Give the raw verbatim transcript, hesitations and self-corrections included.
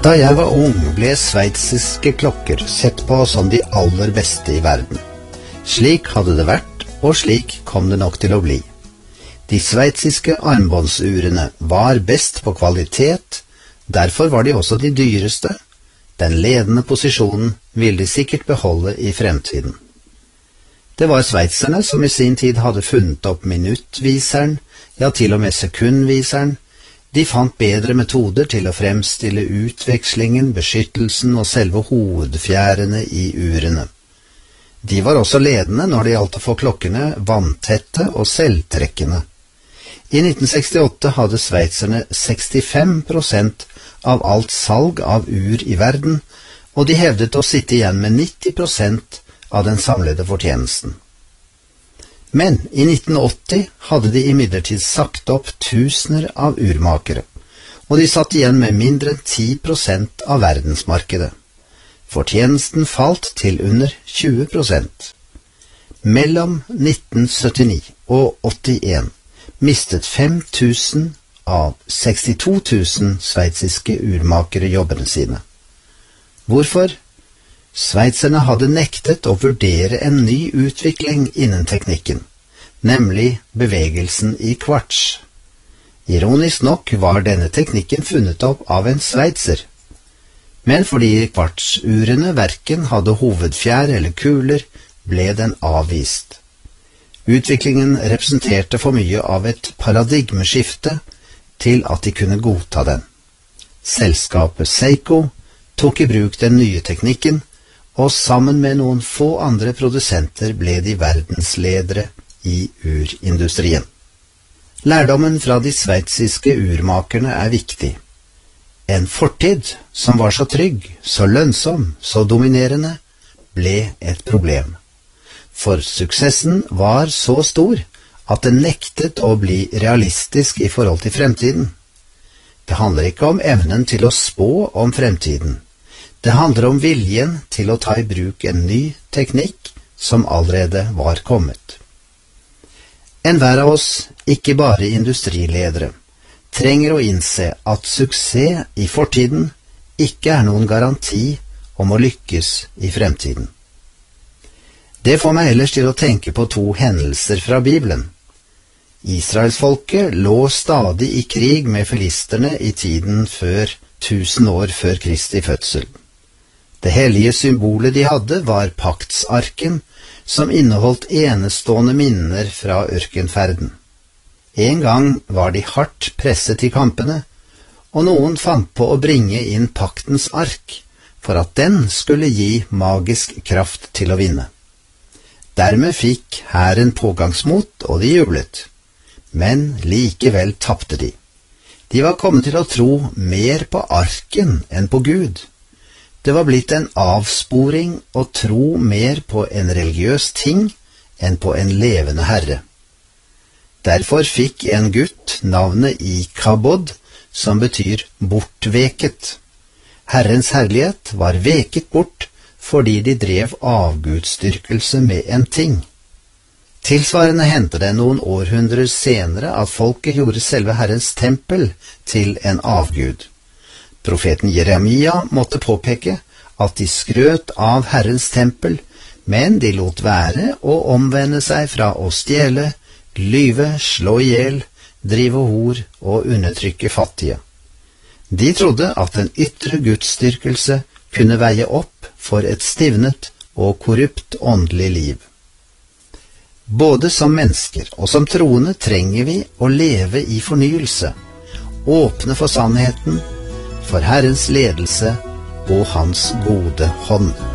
Da jeg var ung, ble sveitsiske klokker sett på som de aller beste i verden. Slik hadde det vært, og slik kom det nok til å bli. De sveitsiske armbåndsurene var best på kvalitet, derfor var de også de dyreste. Den ledende posisjonen ville de sikkert beholde i fremtiden. Det var sveitserne som i sin tid hadde funnet opp minuttviseren, ja til og med sekundviseren. De fant bedre metoder til å fremstille utvekslingen, beskyttelsen og selve hovedfjærene i urene. De var også ledende når det gjaldt å få klokkene vanntette og selvtrekkende. I nitten sekstiåtte hadde sveitserne sekstifem prosent av alt salg av ur i verden, og de hevdet å sitte igjen med nitti prosent av den samlede fortjenesten. Men i nitten åtti hadde de imidlertid sagt opp tusener av urmakere, og de satt igjen med mindre enn ti prosent av verdensmarkedet. Fortjenesten falt til under tjue prosent. Mellom nitten syttini og åttien mistet fem tusen av sekstito tusen sveitsiske urmakere jobbene sine. Hvorfor? Sveitserne hadde nektet å vurdere en ny utvikling innen teknikken, nemlig bevegelsen i kvarts. Ironisk nok var denne teknikken funnet opp av en sveitser, men fordi kvartsurene hverken hadde hovedfjær eller kuler, ble den avvist. Utviklingen representerte for mye av et paradigmeskifte til at de kunne godta den. Selskapet Seiko tok i bruk den nye teknikken, og sammen med noen få andre produsenter ble de verdensledere i urindustrien. Lærdommen fra de sveitsiske urmakerne er viktig. En fortid som var så trygg, så lønnsom, så dominerende, ble et problem. For suksessen var så stor at den nektet å bli realistisk i forhold til fremtiden. Det handler ikke om evnen til å spå om fremtiden. Det handler om viljen til å ta i bruk en ny teknikk som allerede var kommet. Enhver av oss, ikke bare industriledere, trenger å innse at suksess i fortiden ikke er noen garanti om å lykkes i fremtiden. Det får meg ellers til å tenke på to hendelser fra Bibelen. Israelsfolket lå stadig i krig med filisterne i tiden før tusen år før Kristi fødsel. Det hellige symbolet de hadde var paktsarken, som inneholdt enestående minner fra ørkenferden. En gang var de hardt presset i kampene, og noen fant på å bringe inn paktens ark, for at den skulle gi magisk kraft til å vinne. Dermed fikk hæren pågangsmot, og de jublet. Men likevel tapte de. De var kommet til å tro mer på arken enn på Gud. Det var blitt en avsporing å tro mer på en religiøs ting enn på en levende herre. Derfor fikk en gutt navnet Ikabod, som betyr bortveket. Herrens herlighet var veket bort fordi de drev avgudsdyrkelse med en ting. Tilsvarende hendte det noen århundrer senere at folket gjorde selve Herrens tempel til en avgud. Profeten Jeremia måtte påpeke at de skrøt av Herrens tempel, men de lot være å omvende seg fra å stjele, lyve, slå ihjel, drive hor og undertrykke fattige. De trodde at en ytre gudsdyrkelse kunne veie opp for et stivnet og korrupt åndelig liv. Både som mennesker og som troende trenger vi å leve i fornyelse, åpne for sannheten, for Herrens ledelse og hans gode hånd.